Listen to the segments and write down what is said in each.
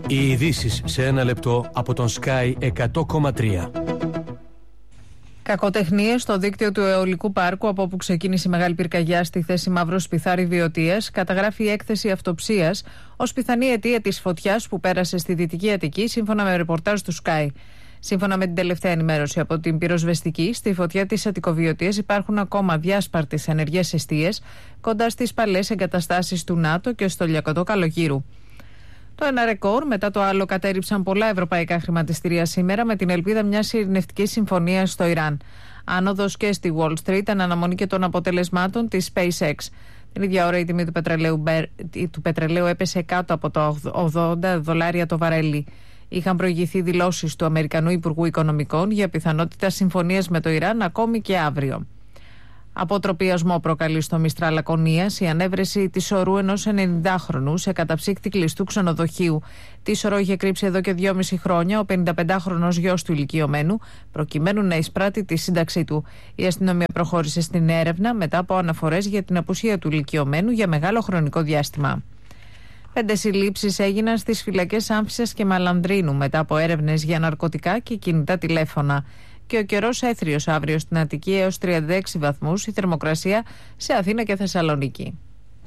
Οι ειδήσεις σε ένα λεπτό από τον Sky 100,3. Κακοτεχνίες στο δίκτυο του αιωλικού πάρκου, από όπου ξεκίνησε η μεγάλη πυρκαγιά στη θέση Μαύρος Σπιθάρη Βιωτίας, καταγράφει η έκθεση αυτοψίας ως πιθανή αιτία της φωτιάς που πέρασε στη Δυτική Αττική, σύμφωνα με ρεπορτάζ του Sky. Σύμφωνα με την τελευταία ενημέρωση από την πυροσβεστική, στη φωτιά της Αττικοβιωτίας υπάρχουν ακόμα διάσπαρτες ενεργές εστίες κοντά στις παλαιές εγκαταστάσεις του ΝΑΤΟ και στο λιακωτό Καλογύρου. Το ένα ρεκόρ μετά το άλλο κατέριψαν πολλά ευρωπαϊκά χρηματιστήρια σήμερα, με την ελπίδα μιας ειρηνευτικής συμφωνίας στο Ιράν. Άνοδος και στη Wall Street, εν αναμονή και των αποτελεσμάτων της SpaceX. Την ίδια ώρα η τιμή του πετρελαίου έπεσε κάτω από τα $80 το βαρέλι. Είχαν προηγηθεί δηλώσεις του Αμερικανού Υπουργού Οικονομικών για πιθανότητα συμφωνίας με το Ιράν ακόμη και αύριο. Αποτροπιασμό προκαλεί στο Μιστρά Λακωνίας η ανέβρεση της ορού ενός 90χρονου σε καταψύκτη κλειστού ξενοδοχείου. Τη σωρό είχε κρύψει εδώ και 2,5 χρόνια ο 55χρονος γιος του ηλικιωμένου, προκειμένου να εισπράττει τη σύνταξή του. Η αστυνομία προχώρησε στην έρευνα μετά από αναφορές για την απουσία του ηλικιωμένου για μεγάλο χρονικό διάστημα. 5 συλλήψεις έγιναν στις φυλακές Άμφισσας και Μαλανδρίνου μετά από έρευνες για ναρκωτικά και κινητά τηλέφωνα. Και ο καιρός έθριος αύριο στην Αττική έως 36 βαθμούς, η θερμοκρασία σε Αθήνα και Θεσσαλονίκη.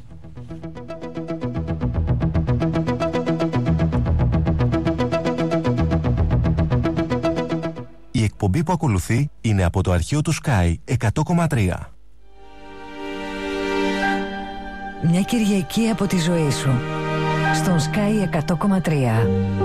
Η εκπομπή που ακολουθεί είναι από το αρχείο του Sky 100,3. Μια Κυριακή από τη ζωή σου στον Sky 100,3.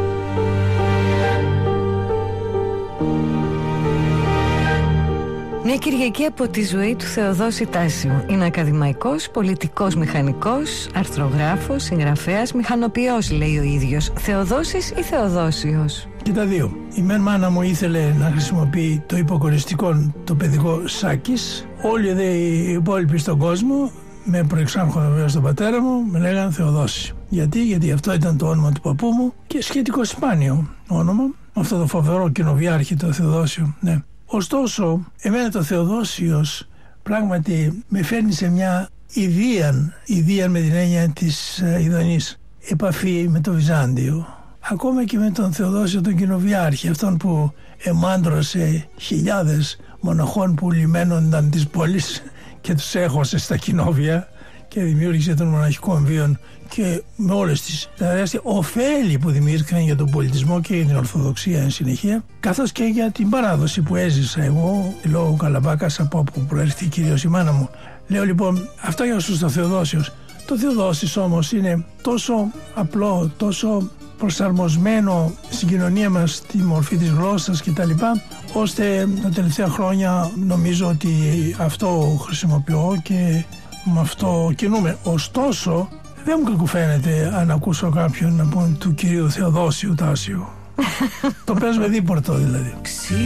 Μια Κυριακή από τη ζωή του Θεοδόση Τάσιου. Είναι ακαδημαϊκός, πολιτικός μηχανικός, αρθρογράφος, συγγραφέας, μηχανοποιός, λέει ο ίδιος. Θεοδόσης ή Θεοδόσιος? Και τα δύο. Η μεν μάνα μου ήθελε να χρησιμοποιεί το υποκοριστικό, το παιδικό Σάκης. Όλοι οι υπόλοιποι στον κόσμο, με προεξάρχοντα βέβαια στον πατέρα μου, με λέγανε Θεοδόση. Γιατί αυτό ήταν το όνομα του παππού μου και σχετικό σπάνιο όνομα. Αυτό το φοβερό κοινοβιάρχη, το Θεοδόσιο, ναι. Ωστόσο, εμένα το Θεοδόσιος πράγματι με φέρνει σε μια ιδίαν με την έννοια της ειδονής επαφή με το Βυζάντιο. Ακόμα και με τον Θεοδόσιο τον κοινοβιάρχη, αυτόν που εμάντρωσε χιλιάδες μοναχών που λιμένονταν της πόλης και τους έχωσε στα κοινόβια και δημιούργησε τον μοναχικό βίο, και με όλες τις τεράστιες ωφέλη που δημιουργήθηκαν για τον πολιτισμό και για την Ορθοδοξία εν συνεχεία, καθώς και για την παράδοση που έζησα εγώ λόγω Καλαμπάκας, από όπου προέρχεται κυρίως η μάνα μου. Λέω λοιπόν, αυτό για όσους το Θεοδόσιος. Το Θεοδόσης όμως είναι τόσο απλό, τόσο προσαρμοσμένο στην κοινωνία μας, στη μορφή της γλώσσας κτλ., ώστε τα τελευταία χρόνια νομίζω ότι αυτό χρησιμοποιώ και με αυτό κινούμε. Ωστόσο, δεν μου κακοφαίνεται αν ακούσω κάποιον να πούμε του κυρίου Θεοδόσιου Τάσιου. Το παίζουμε δίπορτο δηλαδή.